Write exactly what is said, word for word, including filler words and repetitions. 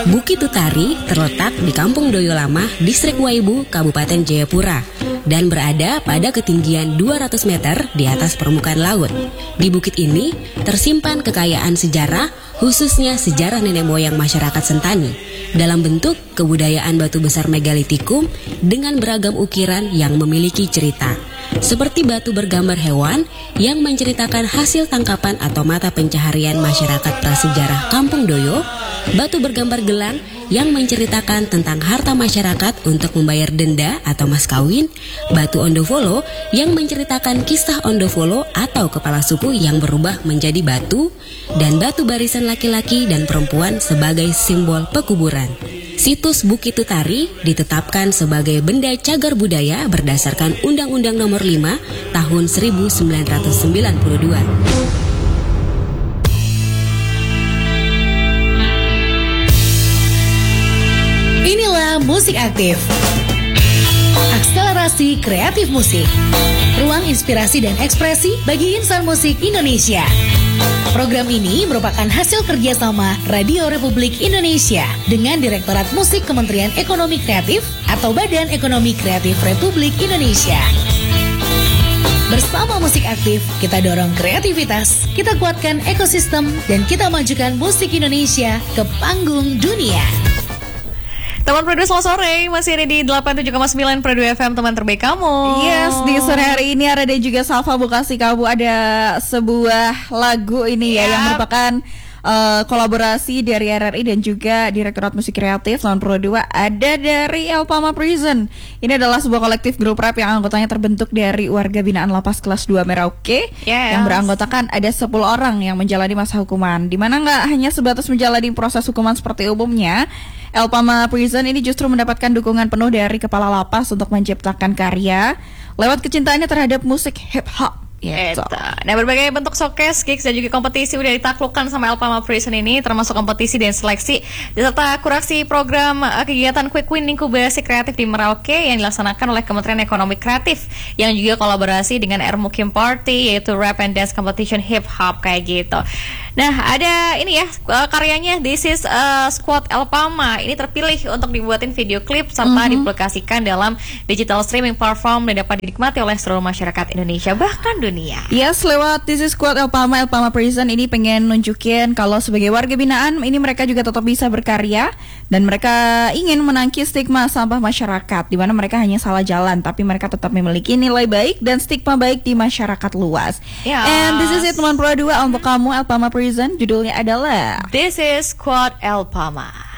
Bukit Tutari terletak di Kampung Doyo Lama, Distrik Waibu, Kabupaten Jayapura, dan berada pada ketinggian dua ratus meter di atas permukaan laut. Di bukit ini tersimpan kekayaan sejarah, khususnya sejarah nenek moyang masyarakat Sentani, dalam bentuk kebudayaan batu besar megalitikum dengan beragam ukiran yang memiliki cerita. Seperti batu bergambar hewan yang menceritakan hasil tangkapan atau mata pencaharian masyarakat prasejarah Kampung Doyo, batu bergambar gelang yang menceritakan tentang harta masyarakat untuk membayar denda atau mas kawin, batu ondofolo yang menceritakan kisah ondofolo atau kepala suku yang berubah menjadi batu, dan batu barisan laki-laki dan perempuan sebagai simbol pekuburan. Situs Bukit Tutari ditetapkan sebagai benda cagar budaya berdasarkan Undang-Undang Nomor lima Tahun seribu sembilan ratus sembilan puluh dua. Inilah Musik Aktif, akselerasi kreatif musik, ruang inspirasi dan ekspresi bagi insan musik Indonesia. Program ini merupakan hasil kerjasama Radio Republik Indonesia dengan Direktorat Musik Kementerian Ekonomi Kreatif atau Badan Ekonomi Kreatif Republik Indonesia. Bersama Musik Aktif, kita dorong kreativitas, kita kuatkan ekosistem, dan kita majukan musik Indonesia ke panggung dunia. Teman Produs, selamat sore. Masih ada di delapan puluh tujuh koma sembilan Produs F M, teman terbaik kamu. Yes, di sore hari ini ada dan juga Salva Bukasi Kabu. Ada sebuah lagu ini ya, yep, yang merupakan uh, kolaborasi dari R R I dan juga Direktorat Musik Kreatif tahun dua ribu dua. Ada dari Elpama Prison. Ini adalah sebuah kolektif grup rap yang anggotanya terbentuk dari warga binaan Lapas Kelas dua Merauke, yes, yang beranggotakan ada sepuluh orang yang menjalani masa hukuman, dimana nggak hanya sebatas menjalani proses hukuman seperti umumnya. Elpama Prison ini justru mendapatkan dukungan penuh dari kepala lapas untuk menciptakan karya lewat kecintaannya terhadap musik hip hop. Gitu. Nah, berbagai bentuk showcase, gigs, dan juga kompetisi udah ditaklukkan sama Elpama Prison ini, termasuk kompetisi dan seleksi serta kurasi program uh, kegiatan Quick Win Inkubasi Kreatif di Merauke yang dilaksanakan oleh Kementerian Ekonomi Kreatif, yang juga kolaborasi dengan R Mukim Party, yaitu Rap and Dance Competition Hip Hop kayak gitu. Nah, ada ini ya uh, karyanya This is uh, Squad Elpama. Ini terpilih untuk dibuatin video klip serta mm-hmm. diaplikasikan dalam digital streaming platform dan dapat dinikmati oleh seluruh masyarakat Indonesia bahkan dunia. Yes, lewat This is Squad Elpama Elpama Prison ini pengen nunjukin kalau sebagai warga binaan ini mereka juga tetap bisa berkarya dan mereka ingin menangkis stigma sampah masyarakat, di mana mereka hanya salah jalan tapi mereka tetap memiliki nilai baik dan stigma baik di masyarakat luas. Yes. And this is it teman Pro dua untuk kamu Elpama Prison, judulnya adalah This is Squad Elpama.